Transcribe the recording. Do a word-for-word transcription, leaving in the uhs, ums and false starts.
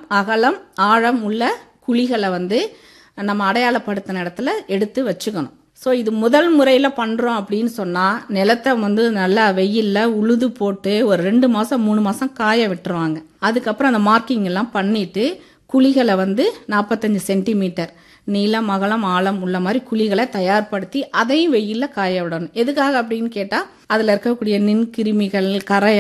அகலம் ஆழம் உள்ள குழிகளை வந்து நம்ம அடையாளப்படுத்தின இடத்துல எடுத்து வச்சுக்கணும். ஸோ இது முதல் முறையில் பண்ணுறோம் அப்படின்னு சொன்னால் நிலத்தை வந்து நல்லா வெயிலில் உழுது போட்டு ஒரு ரெண்டு மாதம் மூணு மாதம் காய விட்டுருவாங்க. அதுக்கப்புறம் அந்த மார்க்கிங் எல்லாம் பண்ணிட்டு குழிகளை வந்து நாற்பத்தஞ்சு சென்டிமீட்டர் நீளம் அகலம் ஆழம் உள்ள மாதிரி குழிகளை தயார்படுத்தி அதையும் வெயிலில் காய விடணும். எதுக்காக அப்படின்னு கேட்டால் அதில் இருக்கக்கூடிய நின் கிருமிகள் கரை